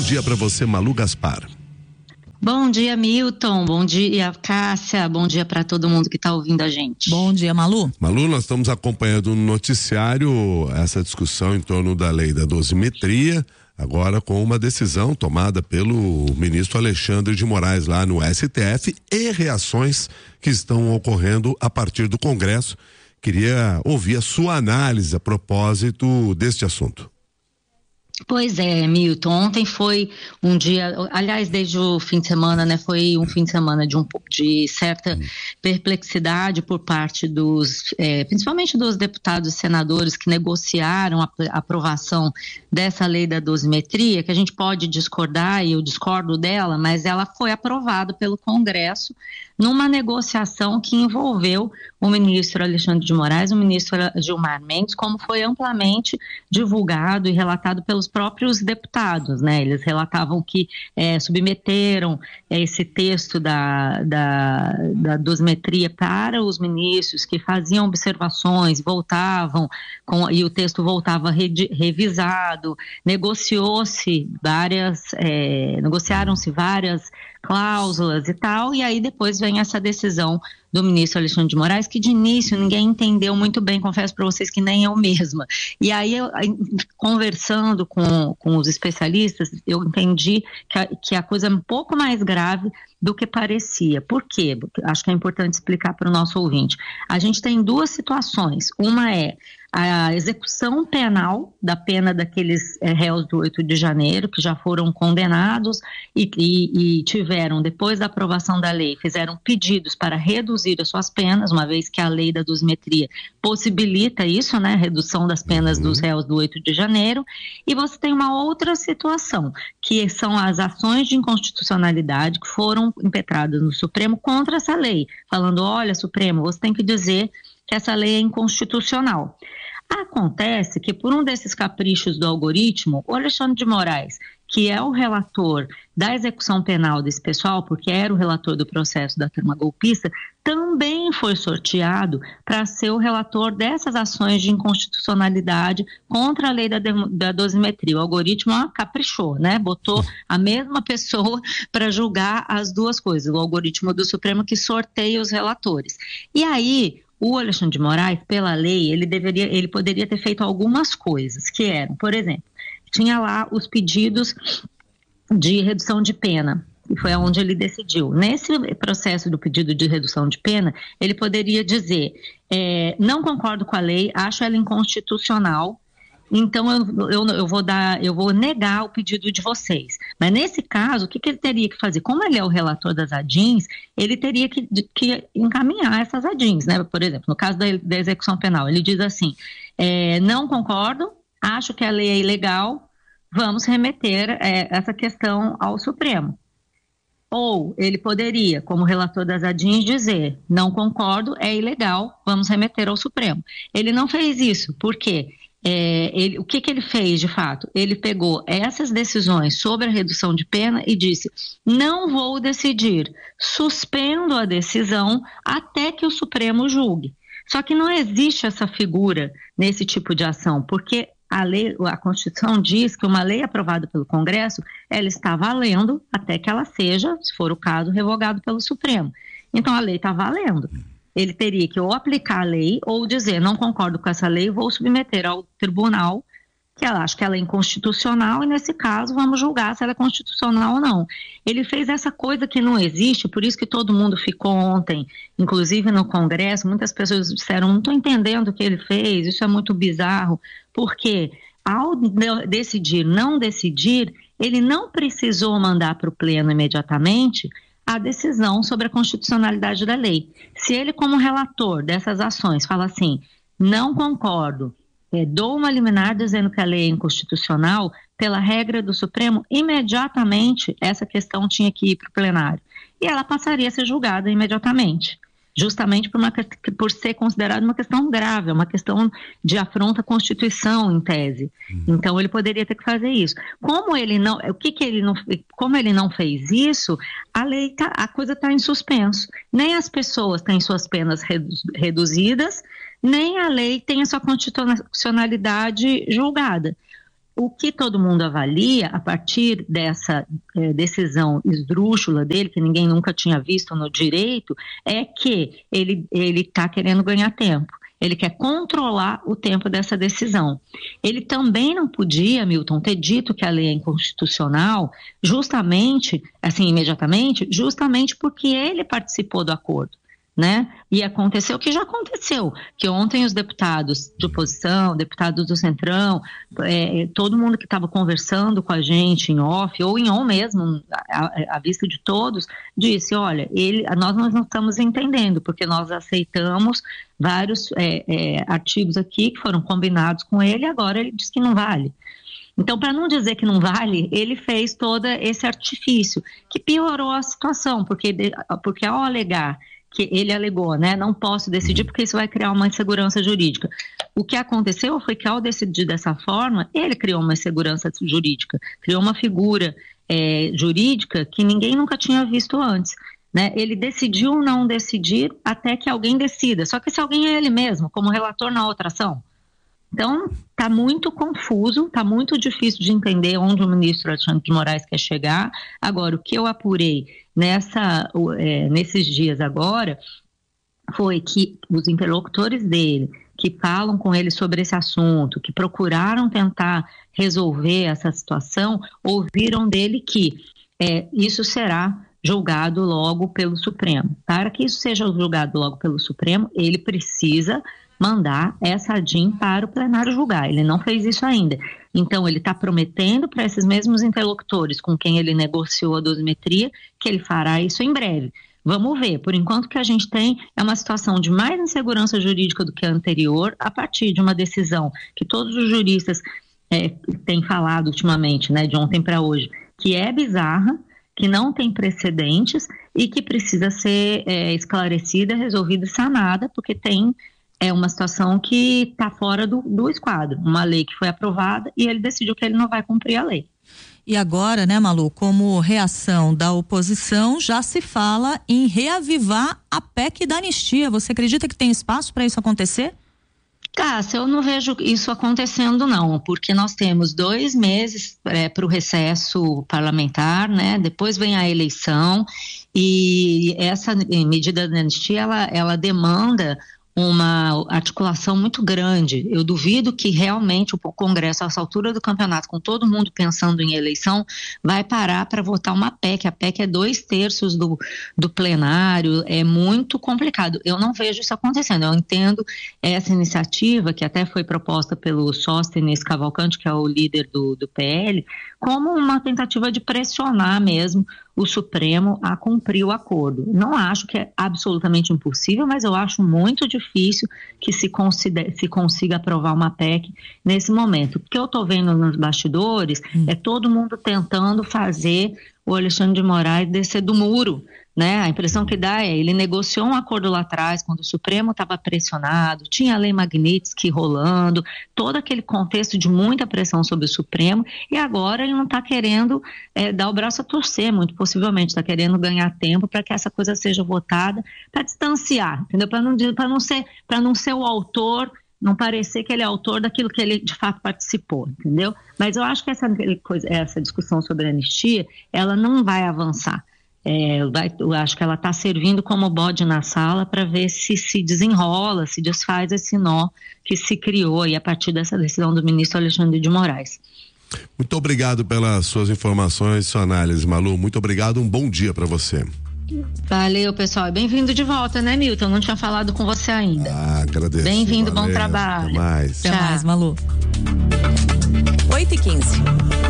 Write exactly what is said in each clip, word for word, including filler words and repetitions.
dia para você, Malu Gaspar. Bom dia, Milton. Bom dia, Cássia. Bom dia para todo mundo que está ouvindo a gente. Bom dia, Malu. Malu, nós estamos acompanhando no noticiário essa discussão em torno da lei da dosimetria, agora com uma decisão tomada pelo ministro Alexandre de Moraes lá no S T F e reações que estão ocorrendo a partir do Congresso. Queria ouvir a sua análise a propósito deste assunto. Pois é, Milton, ontem foi um dia, aliás, desde o fim de semana, né, foi um fim de semana de um pouco de certa perplexidade por parte dos, é, principalmente dos deputados e senadores que negociaram a, a aprovação dessa lei da dosimetria, que a gente pode discordar, e eu discordo dela, mas ela foi aprovada pelo Congresso numa negociação que envolveu o ministro Alexandre de Moraes, o ministro Gilmar Mendes, como foi amplamente divulgado e relatado pelos próprios deputados, né? Eles relatavam que é, submeteram é, esse texto da, da, da dosimetria para os ministros, que faziam observações, voltavam, com, e o texto voltava re, revisado, negociou-se várias, é, negociaram-se várias cláusulas e tal, e aí depois vem essa decisão do ministro Alexandre de Moraes, que de início ninguém entendeu muito bem, confesso para vocês que nem eu mesma. E aí, eu, conversando com, com os especialistas, eu entendi que a, que a coisa é um pouco mais grave do que parecia. Por quê? Porque acho que é importante explicar para o nosso ouvinte. A gente tem duas situações. Uma é a execução penal da pena daqueles é, réus do oito de janeiro, que já foram condenados e, e, e tiveram, depois da aprovação da lei, fizeram pedidos para reduzir as suas penas, uma vez que a lei da dosimetria possibilita isso, né, redução das penas uhum. dos réus do oito de janeiro. E você tem uma outra situação, que são as ações de inconstitucionalidade que foram impetradas no Supremo contra essa lei, falando, olha, Supremo, você tem que dizer que essa lei é inconstitucional. Acontece que por um desses caprichos do algoritmo, o Alexandre de Moraes, que é o relator da execução penal desse pessoal, porque era o relator do processo da turma golpista, também foi sorteado para ser o relator dessas ações de inconstitucionalidade contra a lei da, da dosimetria. O algoritmo ó, caprichou, né? Botou a mesma pessoa para julgar as duas coisas, o algoritmo do Supremo que sorteia os relatores. E aí, o Alexandre de Moraes, pela lei, ele, deveria, ele poderia ter feito algumas coisas, que eram, por exemplo, tinha lá os pedidos de redução de pena, e foi onde ele decidiu. Nesse processo do pedido de redução de pena, ele poderia dizer, é, não concordo com a lei, acho ela inconstitucional, então eu, eu, eu, vou dar, eu vou negar o pedido de vocês. Mas nesse caso, o que, que ele teria que fazer? Como ele é o relator das A D I Ns, ele teria que, que encaminhar essas A D I Ns, né? Por exemplo, no caso da, da execução penal, ele diz assim, é, não concordo, acho que a lei é ilegal, vamos remeter é, essa questão ao Supremo. Ou ele poderia, como relator das A D I Ns, dizer, não concordo, é ilegal, vamos remeter ao Supremo. Ele não fez isso, por quê? É, ele, o que, que ele fez de fato? Ele pegou essas decisões sobre a redução de pena e disse, não vou decidir, suspendo a decisão até que o Supremo julgue. Só que não existe essa figura nesse tipo de ação, porque a lei, a Constituição diz que uma lei aprovada pelo Congresso, ela está valendo até que ela seja, se for o caso, revogada pelo Supremo. Então a lei está valendo. Ele teria que ou aplicar a lei ou dizer, não concordo com essa lei, vou submeter ao tribunal, que ela acha que ela é inconstitucional, e nesse caso vamos julgar se ela é constitucional ou não. Ele fez essa coisa que não existe, por isso que todo mundo ficou ontem, inclusive no Congresso, muitas pessoas disseram, não estou entendendo o que ele fez, isso é muito bizarro, porque ao decidir não decidir, ele não precisou mandar para o Pleno imediatamente a decisão sobre a constitucionalidade da lei. Se ele, como relator dessas ações, fala assim, não concordo, é, dou uma liminar dizendo que a lei é inconstitucional, pela regra do Supremo, imediatamente essa questão tinha que ir para o plenário. E ela passaria a ser julgada imediatamente, justamente por, uma, por ser considerada uma questão grave, uma questão de afronta à Constituição, em tese. Então, ele poderia ter que fazer isso. Como ele não, o que que ele não, como ele não fez isso, a lei tá, a coisa está em suspenso. Nem as pessoas têm suas penas redu, reduzidas, nem a lei tem a sua constitucionalidade julgada. o que todo mundo avalia, a partir dessa é, decisão esdrúxula dele, que ninguém nunca tinha visto no direito, é que ele ele está querendo ganhar tempo. Ele quer controlar o tempo dessa decisão. Ele também não podia, Milton, ter dito que a lei é inconstitucional, justamente, assim, imediatamente, justamente porque ele participou do acordo, né? E aconteceu o que já aconteceu, que ontem os deputados de oposição, deputados do Centrão, é, todo mundo que estava conversando com a gente em off, ou em on mesmo, à, à vista de todos, disse, olha, ele, nós não estamos entendendo, porque nós aceitamos vários é, é, artigos aqui que foram combinados com ele, e agora ele diz que não vale. Então, para não dizer que não vale, ele fez todo esse artifício, que piorou a situação, porque, porque ao alegar que ele alegou, né, não posso decidir porque isso vai criar uma insegurança jurídica. O que aconteceu foi que ao decidir dessa forma, ele criou uma insegurança jurídica, criou uma figura é, jurídica que ninguém nunca tinha visto antes, né? Ele decidiu não decidir até que alguém decida, só que esse alguém é ele mesmo, como relator na outra ação. Então, está muito confuso, está muito difícil de entender onde o ministro Alexandre de Moraes quer chegar. Agora, o que eu apurei nessa, é, nesses dias agora foi que os interlocutores dele, que falam com ele sobre esse assunto, que procuraram tentar resolver essa situação, ouviram dele que é, isso será julgado logo pelo Supremo. Para que isso seja julgado logo pelo Supremo, ele precisa mandar essa A D I M para o plenário julgar. Ele não fez isso ainda. Então, ele está prometendo para esses mesmos interlocutores com quem ele negociou a dosimetria que ele fará isso em breve. Vamos ver. Por enquanto, o que a gente tem é uma situação de mais insegurança jurídica do que a anterior, a partir de uma decisão que todos os juristas é, têm falado ultimamente, né, de ontem para hoje, que é bizarra, que não tem precedentes e que precisa ser é, esclarecida, resolvida e sanada, porque tem é uma situação que está fora do, do esquadro, uma lei que foi aprovada e ele decidiu que ele não vai cumprir a lei. E agora, né, Malu, como reação da oposição, já se fala em reavivar a P E C da anistia. Você acredita que tem espaço para isso acontecer? Cássia, eu não vejo isso acontecendo não, porque nós temos dois meses é, para o recesso parlamentar, né? Depois vem a eleição e essa medida da anistia, ela, ela demanda uma articulação muito grande. Eu duvido que realmente o Congresso, a essa altura do campeonato, com todo mundo pensando em eleição, vai parar para votar uma P E C. A P E C é dois terços do, do plenário, é muito complicado. Eu não vejo isso acontecendo. Eu entendo essa iniciativa, que até foi proposta pelo Sóstenes Cavalcante, que é o líder do, do P L, como uma tentativa de pressionar mesmo o Supremo a cumprir o acordo. Não acho que é absolutamente impossível, mas eu acho muito difícil que se, consider, se consiga aprovar uma P E C nesse momento. O que eu estou vendo nos bastidores hum. é todo mundo tentando fazer o Alexandre de Moraes descer do muro, né? A impressão que dá é, ele negociou um acordo lá atrás, quando o Supremo estava pressionado, tinha a lei Magnitsky rolando, todo aquele contexto de muita pressão sobre o Supremo, e agora ele não está querendo é, dar o braço a torcer, muito possivelmente, está querendo ganhar tempo para que essa coisa seja votada, para distanciar, entendeu? Para não, para não ser, para não ser o autor, não parecer que ele é autor daquilo que ele de fato participou, entendeu? Mas eu acho que essa, coisa, essa discussão sobre a anistia, ela não vai avançar. É, vai, eu acho que ela está servindo como bode na sala para ver se se desenrola, se desfaz esse nó que se criou aí a partir dessa decisão do ministro Alexandre de Moraes. Muito obrigado pelas suas informações, sua análise, Malu. Muito obrigado, um bom dia para você. Valeu, pessoal. Bem-vindo de volta, né, Milton? Não tinha falado com você ainda. Ah, agradeço. Bem-vindo, valeu, bom trabalho. Até mais. Até mais, Malu. oito e quinze.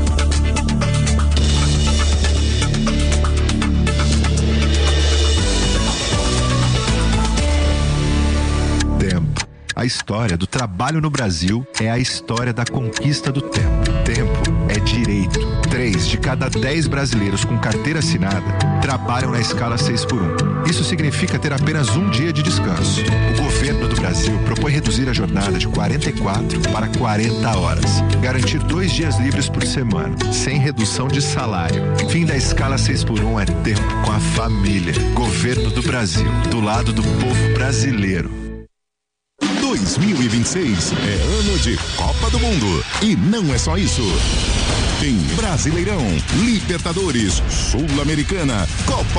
A história do trabalho no Brasil é a história da conquista do tempo. Tempo é direito. Três de cada dez brasileiros com carteira assinada trabalham na escala seis por um. Isso significa ter apenas um dia de descanso. O governo do Brasil propõe reduzir a jornada de quarenta e quatro para quarenta horas. Garantir dois dias livres por semana, sem redução de salário. Fim da escala seis por um é tempo com a família. Governo do Brasil, do lado do povo brasileiro. dois mil e vinte e seis é ano de Copa do Mundo. E não é só isso. Tem Brasileirão, Libertadores, Sul-Americana, Copa